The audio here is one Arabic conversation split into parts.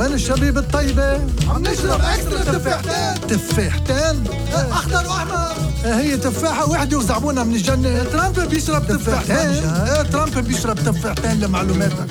وين الشبيب الطيبة؟ عم نشرب اكسترا تفاحتين. تفاحتين؟ اخضر واحمر. هي تفاحة واحدة وزعبونها من الجنة. ترامب بيشرب تفاحتين. ترامب بيشرب تفاحتين لمعلوماتك.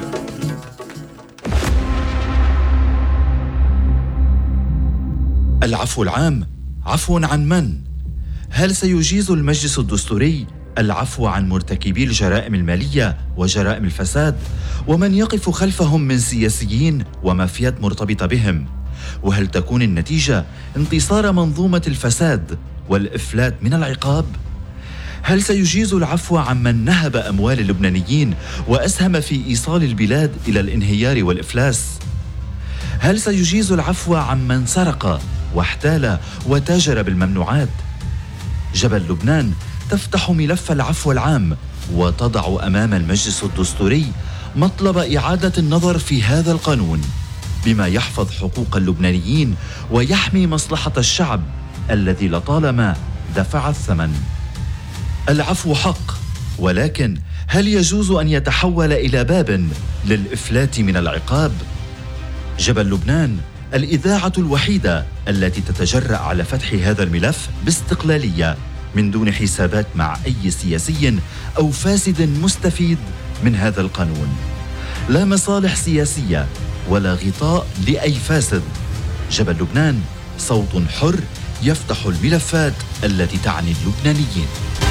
العفو العام عفو عن من؟ هل سيجيز المجلس الدستوري العفو عن مرتكبي الجرائم المالية وجرائم الفساد ومن يقف خلفهم من سياسيين ومافيات مرتبطة بهم؟ وهل تكون النتيجة انتصار منظومة الفساد والإفلات من العقاب؟ هل سيجيز العفو عن من نهب أموال اللبنانيين وأسهم في إيصال البلاد إلى الانهيار والإفلاس؟ هل سيجيز العفو عن من سرق واحتال وتاجر بالممنوعات؟ جبل لبنان تفتح ملف العفو العام وتضع أمام المجلس الدستوري مطلب إعادة النظر في هذا القانون بما يحفظ حقوق اللبنانيين ويحمي مصلحة الشعب الذي لطالما دفع الثمن. العفو حق، ولكن هل يجوز أن يتحول إلى باب للإفلات من العقاب؟ جبل لبنان الإذاعة الوحيدة التي تتجرأ على فتح هذا الملف باستقلالية من دون حسابات مع أي سياسي أو فاسد مستفيد من هذا القانون. لا مصالح سياسية ولا غطاء لأي فاسد. جبل لبنان صوت حر يفتح الملفات التي تعني اللبنانيين.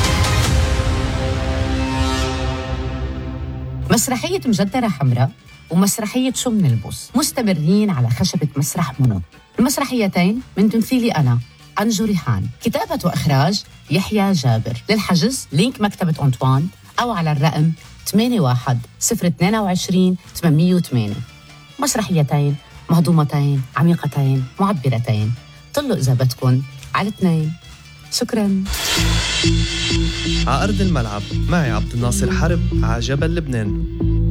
مسرحية مجدرة حمراء ومسرحية شو منلبس مستمرين على خشبة مسرح منى. المسرحيتين من تمثيلي أنا أنجو ريحان، كتابة وإخراج يحيى جابر. للحجز لينك مكتبة أنطوان أو على الرقم 81-022-808. مسرحيتين مهضومتين عميقتين معبرتين. طلوا إذا بدكن على 2. شكراً. على أرض الملعب معي عبد الناصر حرب على جبل لبنان.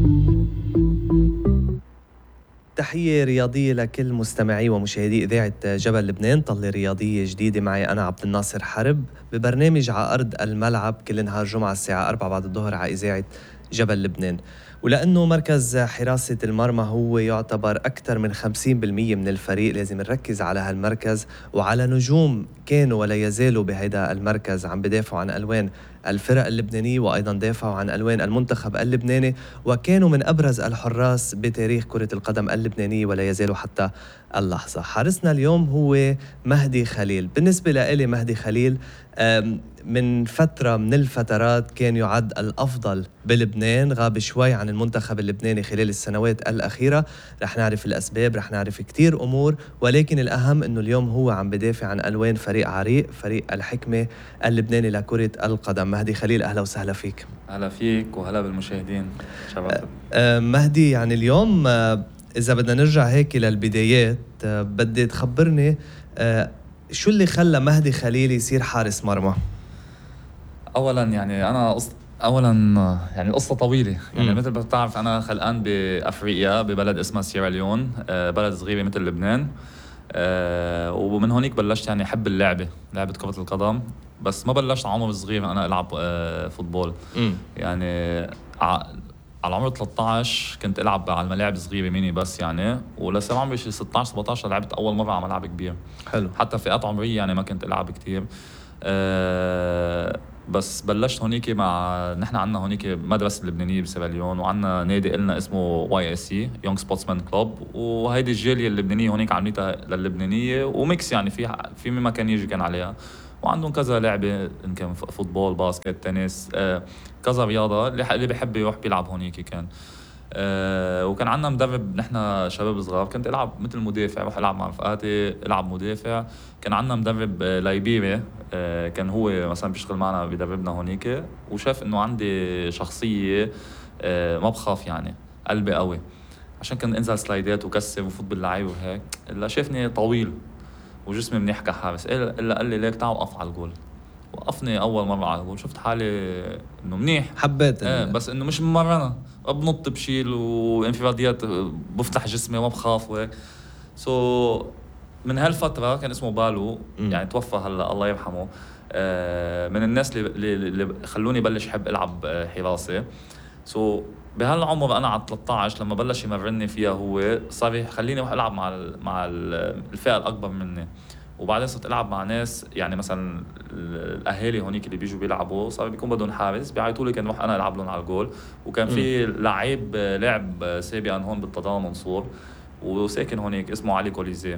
تحية رياضية لكل مستمعي ومشاهدي إذاعة جبل لبنان. طلة رياضية جديدة معي أنا عبد الناصر حرب ببرنامج على أرض الملعب كل نهار جمعة الساعة 4 بعد الظهر على إذاعة جبل لبنان. ولأنه مركز حراسة المرمى هو يعتبر أكثر من 50% من الفريق، لازم نركز على هالمركز وعلى نجوم كانوا ولا يزالوا بهذا المركز عم بدافعوا عن ألوان الفرق اللبنانية وأيضا دافعوا عن ألوان المنتخب اللبناني، وكانوا من أبرز الحراس بتاريخ كرة القدم اللبنانية ولا يزالوا حتى اللحظة. حارسنا اليوم هو مهدي خليل. بالنسبة لإلي مهدي خليل من فترة من الفترات كان يعد الأفضل بلبنان، غاب شوي عن المنتخب اللبناني خلال السنوات الأخيرة. رح نعرف الأسباب، رح نعرف كتير أمور، ولكن الأهم أنه اليوم هو عم بدافع عن ألوان فريق عريق، فريق الحكمة اللبناني لكرة القدم. مهدي خليل أهلا وسهلا فيك. أهلا فيك وهلا بالمشاهدين. مهدي، يعني اليوم إذا بدنا نرجع هيك للبدايات بدي تخبرني شو اللي خلى مهدي خليل يصير حارس مرمى؟ أولاً يعني أنا يعني القصة طويلة. يعني مثل ما بتعرف أنا خلقان بأفريقيا ببلد اسمها سيراليون، بلد صغيرة مثل لبنان. ومن هونيك بلشت يعني أحب لعبة كرة القدم، بس ما بلشت عمر صغير أنا ألعب فوتبول. يعني على عمر 13 كنت ألعب على الملاعب صغيرة ميني بس يعني، ولسه عمري 16-17 لعبت أول مرة على ملعب كبير. حلو. حتى فئات عمرية يعني ما كنت ألعب كتير. بس بلشت هونيك مع نحن عنا هونيك مدرسة لبنانية بسيراليون، وعنا نادي إلنا اسمه YSC Young Sportsman Club، وهيدي الجالية اللبنانية هونيك عملتها لللبنانية وميكس يعني في مما كان يجي كان عليها. وعندهم كذا لعبة إن كان فوتبول باسكت تنس، كذا رياضة اللي بيحب يروح بيلعب هونيك كان. وكان عنا مدرب نحن شباب صغار، كنت ألعب مثل مدافع، روح ألعب مع رفقاتي ألعب مدافع. كان عنا مدرب لايبيري كان هو مثلا بيشتغل معنا بيدربنا هونيك، وشاف إنه عندي شخصية ما بخاف يعني قلبي قوي، عشان كان انزل سلايدات وكسر وفوت باللعيب وهيك. إلا شافني طويل وجسمي منيح كحارس، إلا قال لي ليك تعال وقف على الجول. وقفني أول مرة على الجول، شفت حالي إنه منيح، حبيت بس إنه مش مرنا بنط بشيل وانفراديات بفتح جسمي وما بخاف وهيك. من هالفترة كان اسمه بالو يعني توفى هلا الله يرحمه، من الناس اللي خلوني بلش حب ألعب حراسة. بهالعمر انا على 13 لما بلش يمرني فيها هو صار يخليني اروح العب مع الفئه الاكبر مني. وبعدين صرت العب مع ناس يعني مثلا الاهالي هونيك اللي بيجوا بيلعبوا صار بيكون بدهم حارس بيعيطوا لي كان اروح انا العب لهم على الجول. وكان في لعيب لعب سابقا هون بالتضامن منصور وساكن هونيك اسمه علي كوليزيه.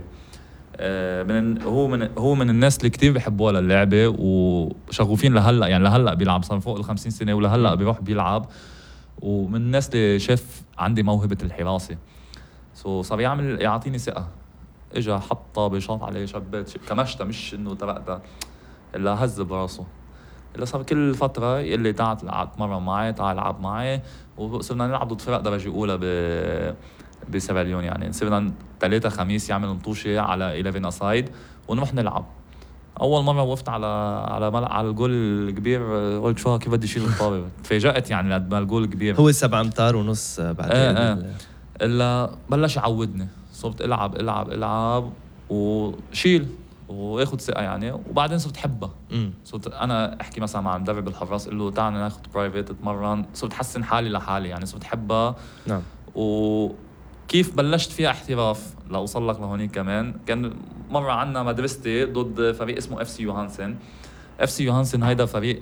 هو من الناس اللي كتير بيحبوها للعبه وشغوفين لهلا يعني لهلا بيلعب صار فوق ال50 سنه ولهلا بيروح بيلعب. ومن الناس اللي شاف عندي موهبه الحراسه صار يعطيني ثقه. اجا حطها بشاط عليه شبات كمشته مش انه ترقتها الا هز براسه. الا صار كل فتره يقول لي تعال اتمرن معي تعال العب معي. وصرنا نلعب ضد فرق درجه اولى بسيراليون يعني صرنا 3 خميس يعمل نطوشه على 11 اسايد ونروح نلعب. اول مره وقفت على الجول الكبير قلت شو كيف بدي اشيل الطابه. تفاجأت يعني قد ما الجول الكبير هو 7 أمتار ونص بعدين الا بلش يعودني صرت العب وشيل واخذ ثقه يعني. وبعدين صرت حبها. صرت انا احكي مثلا مع مدرب الحراس اقول له تعال ناخذ برايفت اتمرن. صرت احسن حالي لحالي يعني صرت حبها. نعم. وكيف بلشت فيها احتراف لاوصل لك لهونيك كمان كان مره عنا مدرستي ضد فريق اسمه اف سي يوهانسن. اف سي يوهانسن هيدا فريق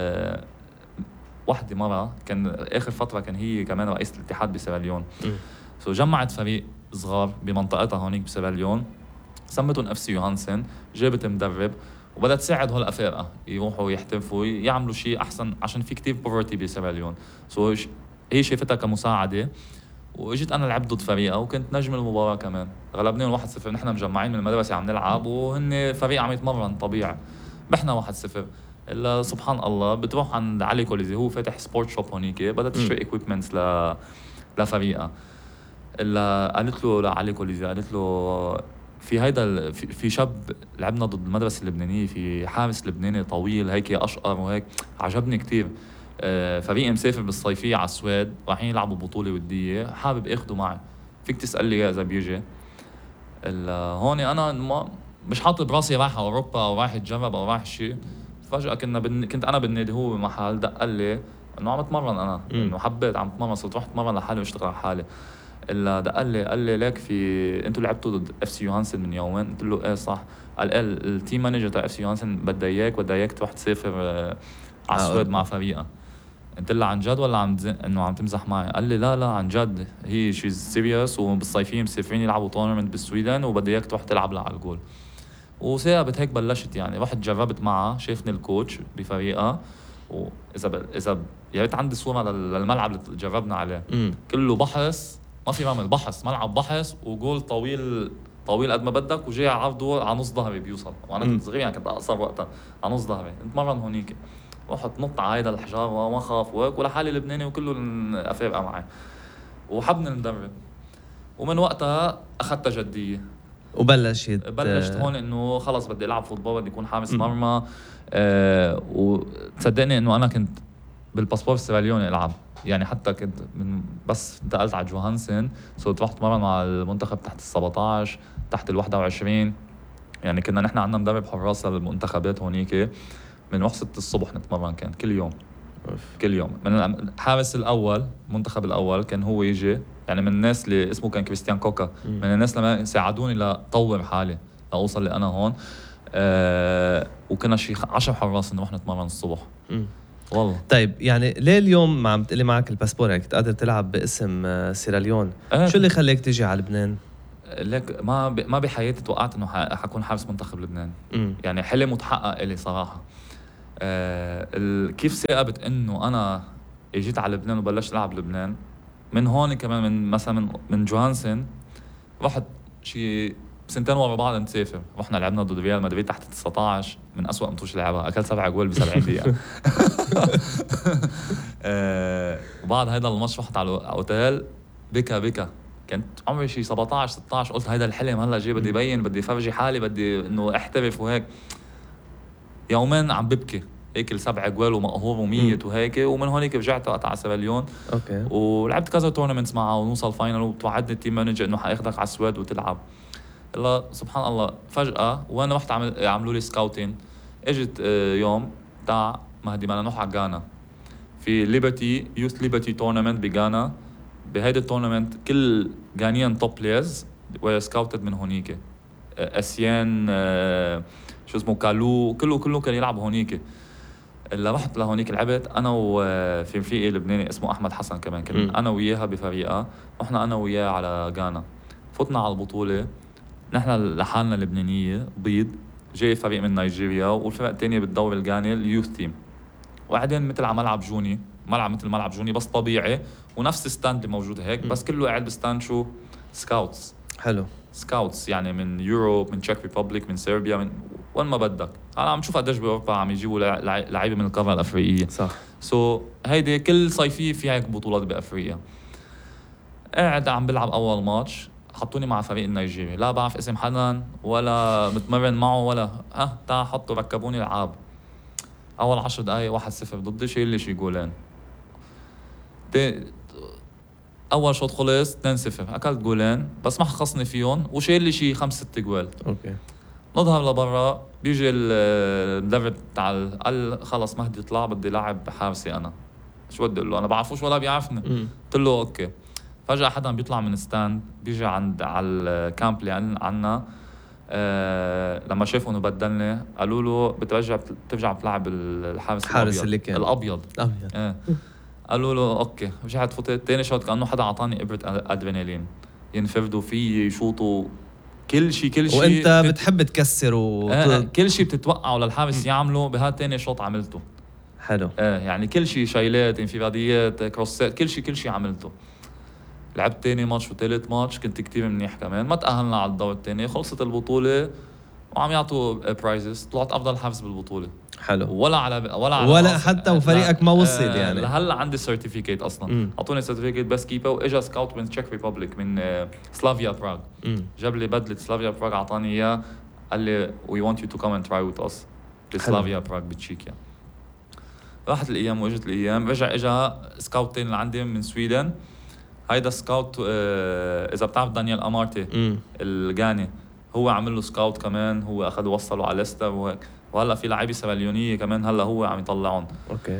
وحده مره كان اخر فتره كان هي كمان رئيس الاتحاد بسيراليون. جمعت فريق صغار بمنطقتها هونيك بسيراليون سمتهم اف سي يوهانسن. جابت مدرب وبدأت تساعد هالافارقه يروحوا يحترفوا يعملوا شيء احسن عشان في كتير بوفرتي بسيراليون. هي شافتها كمساعده واجيت انا لعبت ضد فريقها وكنت نجم المباراه كمان. غلبناهم 1-0. نحن مجمعين من المدرسه عم نلعب وهن فريق عم يتمرن طبيعي. ربحنا 1-0. الا سبحان الله بتروح عند علي كوليزي هو فاتح سبورت شوب هونيك بدها تشتري اكويبمنتس لفريقها. الا قالت له لعلي كوليزي قالت له في هيدا في شاب لعبنا ضد المدرسه اللبنانيه في حارس لبناني طويل هيك اشقر وهيك عجبني كتير. فريق مسافر بالصيفيه على السويد رايحين يلعبوا بطوله وديه حابب اخده معي فيك تسال لي اذا بيجي. هون انا مش حاطط براسي رايح اوروبا او رايح اتجرب او رايح شيء. فجاه كنت انا بالنادي هو بمحل دق لي انه عم اتمرن انا انه حبيت عم اتمرن صرت رحت اتمرن لحالي واشتغل على حالي. الا دق لي قال لي ليك في انتوا لعبتوا ضد اف سي يوهانسن من يومين. قلت له ايه صح. قال التيم مانجر تاع اف سي يوهانسن بدها اياك تروح تسافر على السويد مع فريقها. قلت له عن جد ولا انه عم تمزح معي. قال لي لا عن جد هي شيز سيريوس وبالصيفيه مسافرين يلعبوا تورنمنت بالسويدن وبدها اياك تروح تلعب لها على الجول. وثابت هيك بلشت يعني رحت جربت معها شافني الكوتش بفريقها. واذا يا ريت عندي صوره للملعب اللي جربنا عليه كله بحث ما في رمل بحث ملعب بحث وجول طويل قد ما بدك وجاي عرضه على نص ظهري بيوصل. وانا كنت صغير يعني كنت اقصر وقتها على نص ظهري نتمرن هونيك. رحت نط على هيدا الحجار وما خاف وهيك ولحالي لبناني وكله الافارقه معي وحبني المدرب. ومن وقتها اخذتها جديه بلشت هون انه خلص بدي العب فوتبول بدي اكون حارس مرمى. وتصدقني انه انا كنت بالباسبور السيراليوني العب يعني حتى كنت بس انتقلت على جوهانسن صرت رحت اتمرن مع المنتخب تحت ال17 تحت ال21. يعني كنا نحن عندنا مدرب حراس للمنتخبات هونيك من روح 6 الصبح نتمرن كان كل يوم. من الحارس الاول المنتخب الاول كان هو يجي يعني من الناس اللي اسمه كان كريستيان كوكا من الناس اللي ساعدوني لأطور حالي لأوصل اللي أنا هون. وكنا شي 10 حراس نروح نتمرن الصبح. والله. طيب يعني ليه اليوم ما عم تقلي معك الباسبور يعني كنت قادر تلعب باسم سيراليون شو اللي خليك تيجي على لبنان؟ لك ما بحياتي توقعت انه حكون حارس منتخب لبنان. يعني حلم متحقق لي صراحه. كيف ثاقبت انه انا اجيت على لبنان وبلشت العب لبنان من هون كمان من مثلا من جوهانسن رحت شي 2 ورا بعض نسافر. رحنا لعبنا ضد ريال مدريد تحت 19 من أسوأ مطوش لعبها اكلت 7 جوال ب70 دقيقه. وبعد هيدا الماتش رحت على اوتيل بكا كنت عمري شي 17 16 قلت هيدا الحلم هلا جاي بدي يبين بدي فرجي حالي بدي انه احترف وهيك. يومين عم ببكي هيك 7 جوال ومقهور وميت وهيك. ومن هونيك رجعت وقت على سيراليون ولعبت كذا تورنمنتس معه ونوصل فاينل وتوعدني التيم مانجر انه حاخدك على السويد وتلعب. الا سبحان الله فجأة وانا رحت عملوا لي سكاوتين. اجت يوم تاع مهدي بدنا نروح على غانا في ليبرتي يوث ليبرتي تورنمنت بغانا. بهيدا التورنمنت كل غانيان توب بلايرز were scouted من هونيك. اسيان شو اسمه كالو كله كان يلعب هونيك. اللي رحت لهونيك لعبت انا وفي رفيقي لبناني اسمه احمد حسن كمان كان انا وياها بفريقه. رحنا انا وياه على غانا. فتنا على البطوله نحن لحالنا لبنانيه بيض. جاي فريق من نيجيريا والفرق الثانيه بالدور الغاني اليوث تيم. وقاعدين مثل على ملعب جوني مثل ملعب جوني بس طبيعي ونفس الستاند اللي موجود هيك بس كله قاعد بستاند شو سكاوتس. حلو. سكاوتس يعني من يوروب من تشيك ريبابليك من صربيا من وين ما بدك. انا عم شوف قديش باوروبا عم يجيبوا لعيبه من القاره الافريقيه. صح. هيدي كل صيفيه في هيك بطولات بافريقيا. قاعد عم بلعب اول ماتش حطوني مع فريق النيجيري. لا بعرف اسم حدا ولا متمرن معه ولا تعال حطوا ركبوني العاب. اول 10 دقايق 1-0 ضدي. شيل لي شي جولين. اول شوط خلص 2-0 اكلت جولين بس ما خصني فيهم وشيل لي شي 5-6 جوال. اوكي. نظهر لبرا بيجي المدرب تاع قال خلص مهدي اطلع بدي لاعب حارسي. انا شو بدي اقول له انا بعرفوش ولا بيعرفني. قلت له اوكي. فجأة حدا بيطلع من ستاند بيجي على الكامب اللي عنا. لما شافوا انه بدلني قالوا له بترجع بتلعب الحارس اللي كان الابيض. قالوا له اوكي. رجعت فتت ثاني شوط كانه حدا اعطاني ابره ادرينالين ينفردوا فيي يشوطوا كل شيء وانت بتحب تكسر كل شيء بتتوقعه للحارس يعمله بهذا ثاني شوط عملته. حلو. يعني كل شيء شايلات انفراديات كروسات كل شيء عملته. لعبت تاني ماتش وثالث ماتش كنت كتير منيح كمان. ما تأهلنا على الدور الثاني. خلصت البطولة وعم يعطوا برايزز. طلعت أفضل حارس بالبطولة. حلو. ولا حتى وفريقك ما وصل يعني. لهلا عندي سيرتيفيكيت أصلا. أعطوني سيرتيفيكيت بس كيبا. وإجا سكاوت من تشيك ريبابليك من سلافيا براغ. جاب لي بدلة سلافيا براغ أعطاني إياه. قال لي we want you to come and try with us بسلافيا براغ بتشيكيا. راحت الأيام وإجت الأيام. رجع إجا سكاوت تاني اللي من سويدن. هيدا سكاوت اذا بتعرف دانيال امارتي الغاني هو عمل له سكاوت كمان. هو اخذ وصله على ليستر وهيك. وهلا في لعيبه سراليونيه كمان هلا هو عم يطلعهم. اوكي.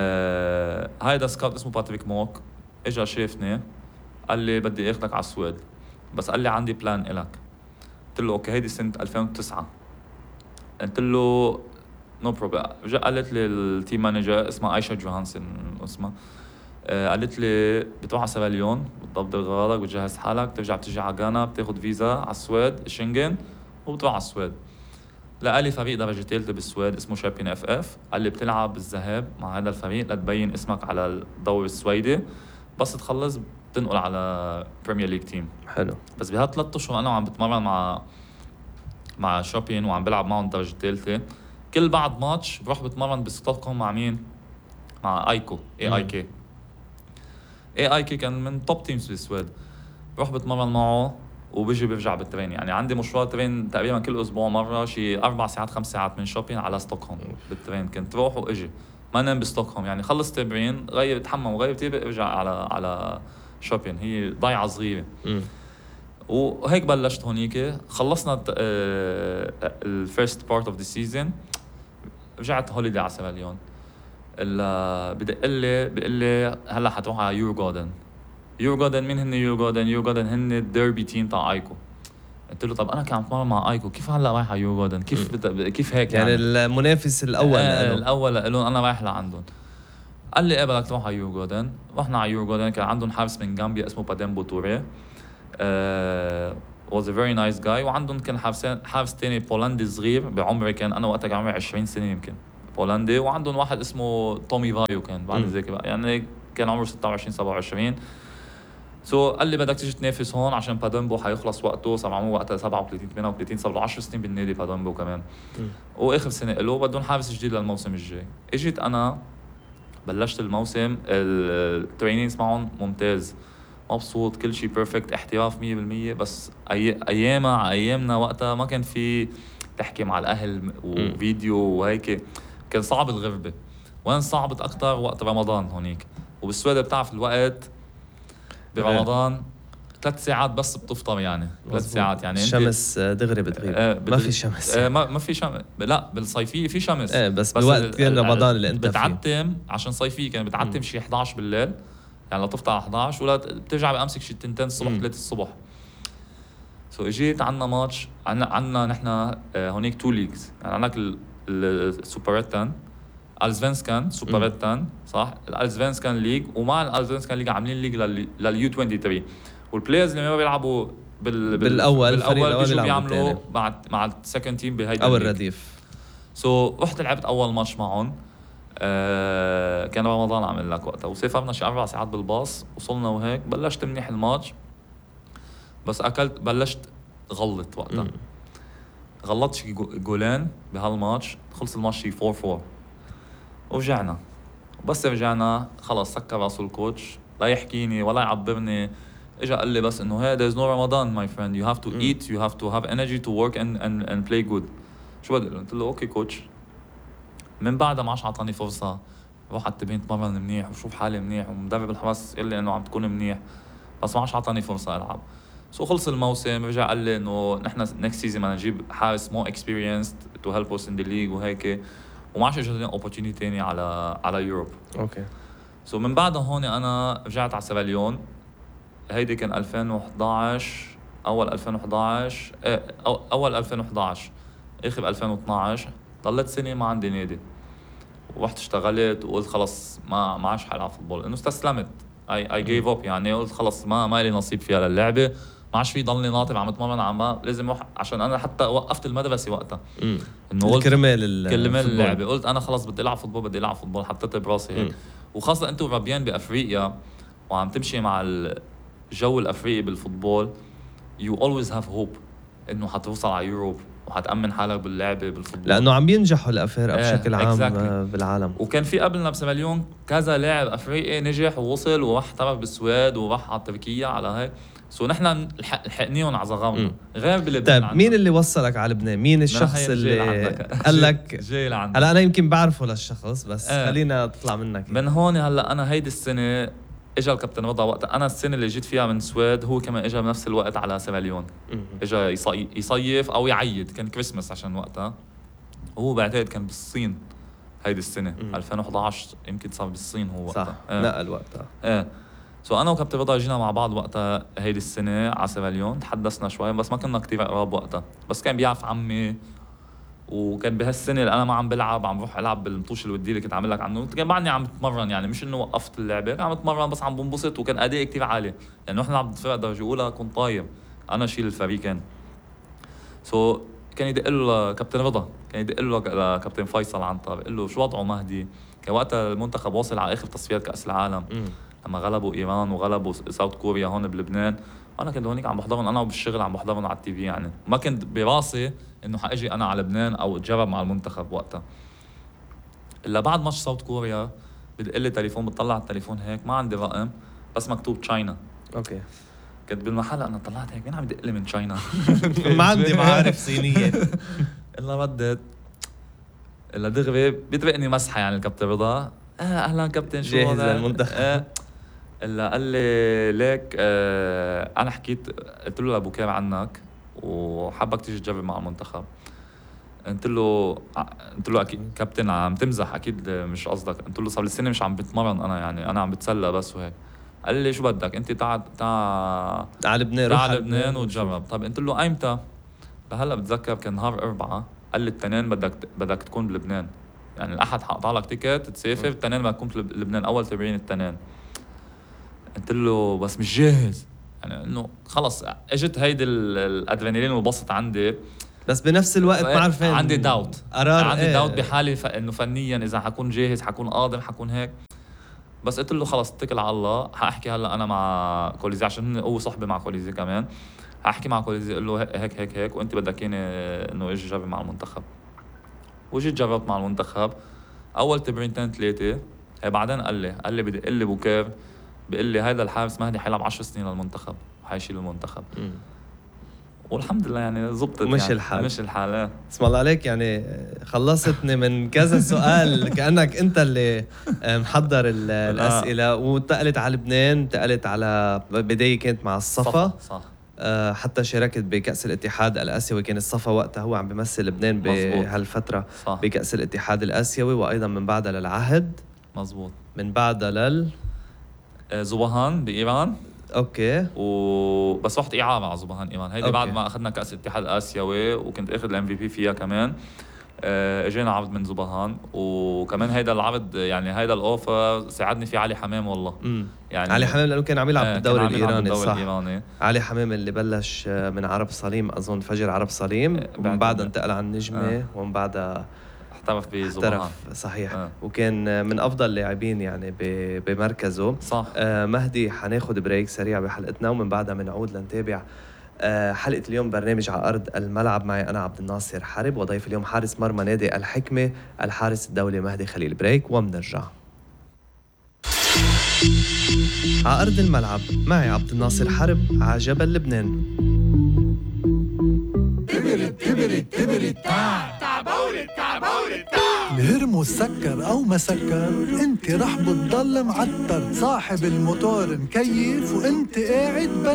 هيدا سكاوت اسمه باتريك موك. اجا شافني قال لي بدي اخذك على السويد بس قال لي عندي بلان إلك. قلت له اوكي. هيدي سنه 2009. قلت له نو بروبلم. قالت لي التيم مانجر اسمها ايشا جوهانسن اسمها. قالت لي بتروح على سيراليون بتضبط اغراضك بتجهز حالك بترجع بتيجي على غانا بتاخد فيزا على السويد شنغن وبتروح على السويد. لقى لي فريق درجه ثالثه بالسويد اسمه شامبيون اف. قال لي بتلعب بالذهاب مع هذا الفريق لتبين اسمك على الدوري السويدي بس تخلص بتنقل على بريمير ليج تيم. حلو. بس بهال 3 اشهر انا عم بتمرن مع شامبيون وعم بلعب معهم درجه ثالثه. كل بعد ماتش بروح بتمرن بستوكهولم مع مين؟ مع ايكو اي كي كان من توب تيمز بالسويد. بروح بتمرن معه وبيجي بيرجع بالترين. يعني عندي مشوار ترين تقريبا كل اسبوع مره شي 4 ساعات 5 ساعات من شوبين على ستوكهولم بالترين. كنت روح واجي ما نام بستوكهولم. يعني خلص تمرين غير اتحمم وغير تيبي ارجع على شوبين. هي ضيعه صغيره. وهيك بلشت هونيك. خلصنا الفيرست بارت اوف ذا سيزون. رجعت هوليدي على سيراليون. بدق لي بيقول لي هلا حتروح على يورو جاردن. مين هن يورو جاردن هن الديربي تيم تاع ايكو. قلت له طب انا كان عم اتمرن مع ايكو كيف هلا رايح على يورو جاردن؟ كيف هيك يعني المنافس الاول الاول لهم انا رايح لعندهم. قال لي ايه بدك تروح على يورو جاردن. رحنا على يورو جاردن. كان عندهم حارس من غامبيا اسمه باديمبو توري. was a very nice guy. وعندهم كان حارس تاني بولندي صغير بعمري. كان انا وقتها كان عمري 20 سنه يمكن بولندي. وعندهم واحد اسمه تومي فايو كان بعد ذيك يعني كان عمره 26 27. قال لي بدك تيجي تنافس هون عشان باديمبو حيخلص وقته. صار عمره وقتها 37 38. صار له 10 سنين بالنادي باديمبو كمان. واخر سنه له بدهم حارس جديد للموسم الجاي. اجيت انا بلشت الموسم. الترينينجز معهم ممتاز مبسوط كل شيء بيرفكت احتراف 100%. بس ايامنا وقتها ما كان في تحكي مع الاهل وفيديو وهيك. كان صعب الغربه. وين صعبت اكثر وقت رمضان هونيك. وبالسويد بتعرف الوقت برمضان 3 ساعات بس بتفطر يعني 3 ساعات يعني الشمس دغري بتغيب ما في شمس ما في شمس لا بالصيفية في شمس بس بوقت كان رمضان اللي انت بتعتم عشان صيفية كان بتعتم شي 11 بالليل يعني لا تفطر على 11 ولا بترجع بأمسك شي 2 الصبح 3 الصبح. اجيت عنا ماتش عنا نحن هونيك 2 ليجز يعني عندك السوبريتان الزفنسكان سوبريتان صح الزفنسكان ليج ومع الزفنسكان ليج عاملين ليج لليو 23 والبلايرز اللي ما بيلعبوا بالاول بيجوا بيعملوا مع السكند تيم بهيدا او الرديف. رحت لعبت اول ماتش معهم كان رمضان عمل لك وقتها وسافرنا شي 4 ساعات بالباص وصلنا وهيك بلشت منيح الماتش بس بلشت غلط وقتها غلطت شي جولين بهالماتش خلص الماتش شي 4-4 ورجعنا بس رجعنا خلص سكر راسه الكوتش لا يحكيني ولا يعبرني اجا قال لي بس انه هي there's no Ramadan my friend you have to eat you have to have energy to work and play good. شو بدي قلت له اوكي كوتش. من بعدها ما عادش عطاني فرصه روح على التمرين اتمرن منيح وشوف حالي منيح ومدرب الحراس قال لي انه عم تكون منيح بس ما عادش عطاني فرصه العب. خلص الموسم رجع قال لي انه نحن next season بدنا نجيب حارس more experienced to help us in the league وهيك وما عادش اجاني opportunity تاني على يوروب. اوكي من بعدها هون انا رجعت على سيراليون هيدي كان 2011 اول 2011 اول 2011 اخر 2012 ضلت سنه ما عندي نادي ورحت اشتغلت وقلت خلص ما عادش حلعب فوتبول انه استسلمت I gave up يعني قلت خلص ما لي نصيب فيها للعبه ما عادش في ضلني ناطر عم اتمرن عم لازم اروح عشان انا حتى وقفت المدرسه وقتها انه قلت كرمال اللعبه قلت انا خلص بدي العب فوتبول حطيت براسي هيك وخاصه انتم ربيان بافريقيا وعم تمشي مع الجو الافريقي بالفوتبول you always have hope انه حتوصل على يوروب وحتأمن حالك باللعبه بالفوتبول لانه عم بينجحوا الافارقه بشكل عام بالعالم. وكان في قبلنا بسيراليون كذا لاعب افريقي نجح ووصل وراح احترف بالسويد وراح على تركيا على هيك نحن لحقنيهم على صغارنا غير بلبنان. طيب مين اللي وصلك على لبنان؟ مين الشخص اللي قال لك جاي لعندك؟ هلا انا يمكن بعرفه للشخص بس خلينا تطلع منك من هون. هلا انا هيدي السنه اجا الكابتن رضا وقتها انا السنه اللي جيت فيها من السويد هو كمان اجا بنفس الوقت على سيراليون اجا يصيف او يعيد كان كريسماس عشان وقتها هو بعتقد كان بالصين هيدي السنه 2011 يمكن صار بالصين هو وقتها صح نقل وقتها انا وكابتن رضا جينا مع بعض وقتها هيدي السنه على سيراليون تحدثنا شوي بس ما كنا كتير قراب وقتها بس كان بيعرف عمي وكان بهالسنه اللي انا ما عم بلعب عم بروح العب بالمطوش الوديه اللي كنت عامل لك عنه كان بعدني عم بتمرن يعني مش انه وقفت اللعبه عم بتمرن بس عم بنبسط وكان ادائي كتير عالي يعني نحن نلعب فرق درجه اولى كنت طاير انا شيل الفريق كان كان يدق له كابتن رضا كان يدق له لكابتن فيصل عنتر بقول له شو وضعه مهدي كان وقتها المنتخب واصل على اخر تصفيات كاس العالم لما غلبوا ايران وغلبوا ساوث كوريا هون بلبنان انا كنت هونيك عم بحضرهم انا وبالشغل عم بحضرهم على التي في يعني ما كنت براسي انه حاجي انا على لبنان او اتجرب مع المنتخب وقتها الا بعد ماتش ساوث كوريا بدق لي تليفون بتطلع على التليفون هيك ما عندي رقم بس مكتوب تشاينا. اوكي كنت بالمحل انا طلعت هيك مين عم يدق لي من تشاينا ما عندي معارف صينيه الا ردت الا دغري بيطرقني مسحه يعني الكابتن رضا اهلا كابتن شو جاهز للمنتخب الا قال لي ليك انا حكيت قلت له لابو كير عنك وحبك تيجي تجرب مع المنتخب. قلت له اكيد كابتن عم تمزح اكيد مش قصدك. قلت له صار لي سنه مش عم بتمرن انا يعني انا عم بتسلى بس وهيك. قال لي شو بدك انت تعال على لبنان روح على لبنان وتجرب. طب قلت له ايمتى؟ هلا بتذكر كان نهار 4 قال لي التنين بدك تكون بلبنان يعني الاحد حقطع لك تيكت تسافر التنين بدك تكون بلبنان اول تمرين التنين. قلت له بس مش جاهز يعني انه خلص اجت هيدي الادرينالين والبسط عندي بس بنفس الوقت ما عارفين عندي داوت عندي داوت بحالي انه فنيا اذا حكون جاهز حكون قادر حكون هيك. بس قلت له خلص اتكل على الله. حاحكي هلا انا مع كوليزي عشان هو صاحبي مع كوليزي كمان. حاحكي مع كوليزي اقول له هيك هيك هيك وانت بدك اياني انه اجي جرب مع المنتخب. وجيت جربت مع المنتخب اول تمرينتين 3. بعدين قال لي بدي لي بوكير بيقول لي هذا الحارس مهدي حيلعب 10 سنين للمنتخب وحيشيل المنتخب. والحمد لله يعني زبطت، مش يعني الحال. مش الحال. اسم الله عليك، يعني خلصتني من كذا سؤال كأنك انت اللي محضر الأسئلة. وانتقلت على لبنان، انتقلت على بداية كانت مع الصفا. صح. حتى شاركت بكأس الاتحاد الآسيوي، كان الصفا وقتها هو عم بيمثل لبنان بهالفترة بكأس الاتحاد الآسيوي، وأيضا من بعدها للعهد. مزبوط. من بعدها زوبهان بإيران. اوكي. بس رحت إعارة مع زوبهان إيران، هيدي بعد ما أخذنا كأس الاتحاد الآسيوي وكنت أخذ الMVP فيها كمان. اجينا عرض من زوبهان، وكمان هيدا العرض يعني هيدا الأوفر ساعدني فيه علي حمام والله. يعني علي حمام لأنه كان عم يلعب بالدوري الإيراني. صح. الإيراني. علي حمام اللي بلش من عرب صليم، أظن فجر عرب صليم، ومن بعدها انتقل على النجمة، ومن بعدها احترف بزوبهان. صحيح. وكان من أفضل اللاعبين يعني بمركزه. صح. مهدي، حناخد بريك سريع بحلقتنا، ومن بعدها منعود لنتابع حلقة اليوم برنامج على أرض الملعب. معي أنا عبد الناصر حرب، وضيف اليوم حارس مرمى نادي الحكمة الحارس الدولي مهدي خليل. بريك ومنرجع على أرض الملعب. معي عبد الناصر حرب على جبل لبنان. الهرمو سكر او ما سكر، انت رح بتضل معتر. صاحب الموتور مكيف وانت قاعد